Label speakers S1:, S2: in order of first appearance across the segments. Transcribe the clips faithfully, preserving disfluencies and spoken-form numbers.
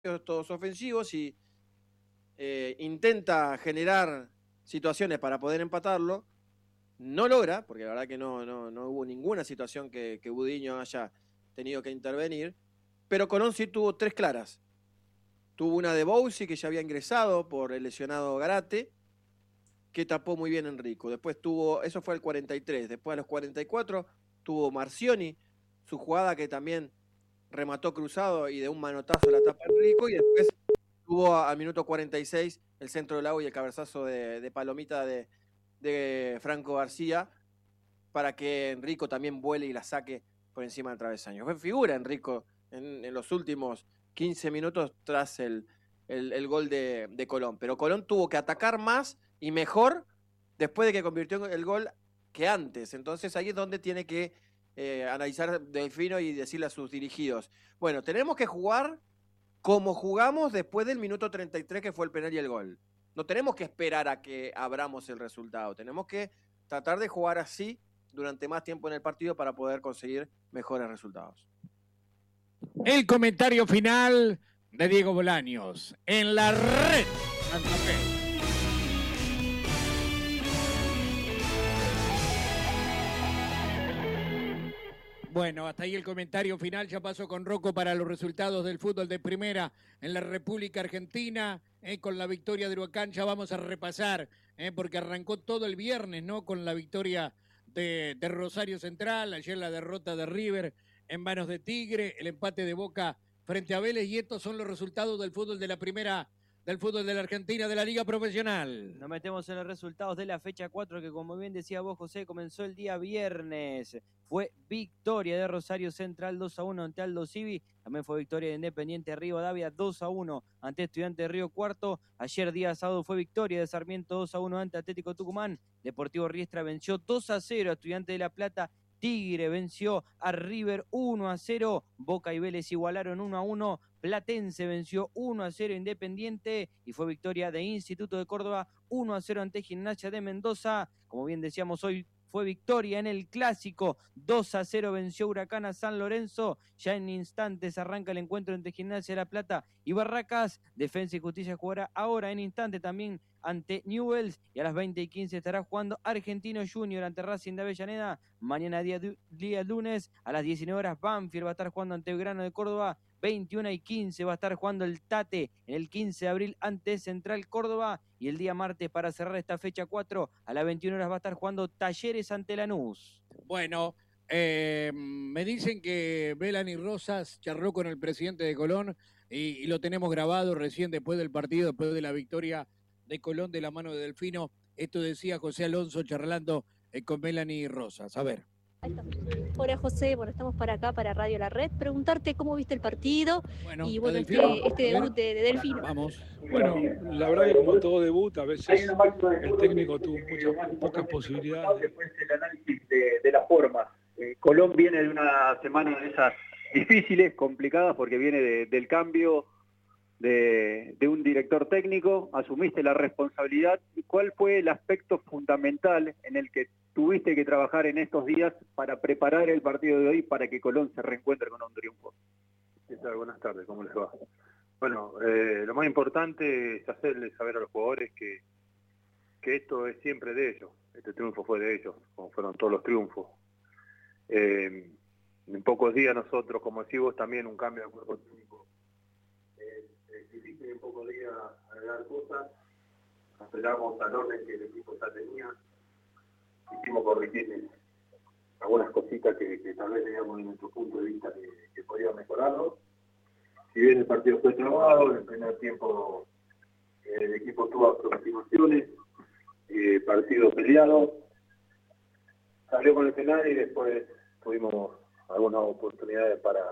S1: todos ofensivos y eh, intenta generar situaciones para poder empatarlo, no logra, porque la verdad que no, no, no hubo ninguna situación que, que Budiño haya tenido que intervenir, pero Colón sí tuvo tres claras. Tuvo una de Bousi, que ya había ingresado por el lesionado Garate, que tapó muy bien Enrico. Después tuvo, eso fue el cuarenta y tres, después a los cuarenta y cuatro tuvo Marcioni, su jugada que también remató cruzado y de un manotazo la tapa Enrico, y después tuvo al minuto cuarenta y seis el centro del agua y el cabezazo de, de Palomita de, de Franco García para que Enrico también vuele y la saque por encima del travesaño. Fue figura Enrico en, en los últimos quince minutos tras el, el, el gol de, de Colón, pero Colón tuvo que atacar más y mejor después de que convirtió el gol que antes. Entonces ahí es donde tiene que eh, analizar Delfino y decirle a sus dirigidos, bueno, tenemos que jugar como jugamos después del minuto treinta y tres, que fue el penal y el gol. No tenemos que esperar a que abramos el resultado, tenemos que tratar de jugar así durante más tiempo en el partido para poder conseguir mejores resultados.
S2: El comentario final de Diego Bolaños en la red Santa Fe. Bueno, hasta ahí el comentario final. Ya pasó con Rocco para los resultados del fútbol de primera en la República Argentina. Eh, con la victoria de Huracán ya vamos a repasar, eh, porque arrancó todo el viernes, ¿no? Con la victoria de, de Rosario Central, ayer la derrota de River en manos de Tigre, el empate de Boca frente a Vélez, y estos son los resultados del fútbol de la primera, del fútbol de la Argentina, de la Liga Profesional.
S3: Nos metemos en los resultados de la fecha cuatro, que como bien decía vos, José, comenzó el día viernes. Fue victoria de Rosario Central dos a uno ante Aldo Civi. También fue victoria de Independiente Rivadavia dos a uno ante Estudiantes de Río Cuarto. Ayer día sábado fue victoria de Sarmiento dos a uno ante Atlético Tucumán. Deportivo Riestra venció dos a cero a Estudiantes de La Plata. Tigre venció a River uno a cero. Boca y Vélez igualaron uno a uno. Platense venció uno a cero Independiente y fue victoria de Instituto de Córdoba uno a cero ante Gimnasia de Mendoza. Como bien decíamos, hoy fue victoria en el Clásico. dos a cero venció Huracán a San Lorenzo. Ya en instantes arranca el encuentro entre Gimnasia de La Plata y Barracas. Defensa y Justicia jugará ahora en instante también ante Newell's, y a las veinte y quince estará jugando Argentino Junior ante Racing de Avellaneda. Mañana día, día lunes a las diecinueve horas Banfield va a estar jugando ante Belgrano de Córdoba. veintiuna y quince va a estar jugando el Tate en el quince de abril ante Central Córdoba, y el día martes, para cerrar esta fecha cuatro, a las veintiuna horas va a estar jugando Talleres ante Lanús.
S2: Bueno, eh, me dicen que Belani Rosas charló con el presidente de Colón y, y lo tenemos grabado recién después del partido, después de la victoria de Colón de la mano de Delfino. Esto decía José Alonso charlando eh, con Belani Rosas. A ver.
S4: Hola José, bueno, estamos para acá, para Radio La Red, preguntarte cómo viste el partido
S2: bueno,
S4: y bueno, este, este debut de, de Delfino.
S2: Vamos.
S5: Bueno, la verdad que como todo debut, a veces el técnico tuvo muchas, pocas posibilidades.
S6: Después el análisis de, de la forma. Eh, Colón viene de una semana de esas difíciles, complicadas, porque viene de, del cambio de, de un director técnico, asumiste la responsabilidad. ¿Y cuál fue el aspecto fundamental en el que tuviste que trabajar en estos días para preparar el partido de hoy para que Colón se reencuentre con un triunfo?
S7: ¿Qué tal? Buenas tardes, ¿cómo les va? Bueno, eh, lo más importante es hacerles saber a los jugadores que, que esto es siempre de ellos. Este triunfo fue de ellos, como fueron todos los triunfos. Eh, en pocos días nosotros, como decís vos, también un cambio de cuerpo técnico. Eh, es difícil en pocos días agregar cosas. Apelamos al orden que el equipo ya tenía. Hicimos corregir algunas cositas que, que tal vez teníamos en nuestro punto de vista que, que podían mejorarlo. Si bien el partido fue trabado, en el primer tiempo eh, el equipo tuvo aproximaciones, eh, partido peleado, salió con el penal y después tuvimos algunas oportunidades para,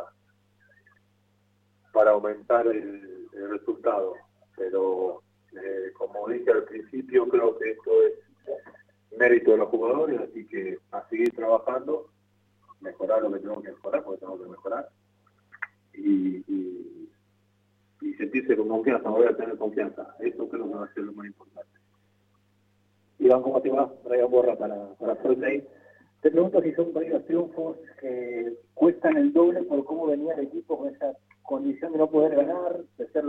S7: para aumentar el, el resultado. Pero eh, como dije al principio, creo que esto es mérito de los jugadores, así que a seguir trabajando, mejorar lo que tenemos que mejorar, porque tenemos que mejorar, y, y, y sentirse con confianza, volver a tener confianza. Eso creo que va a ser lo más importante.
S6: Iván, ¿cómo te va? Brian Borra para, para Soltey.
S8: Te pregunto si son varios triunfos que cuestan el doble por cómo venía el equipo con esa condición de no poder ganar, de ser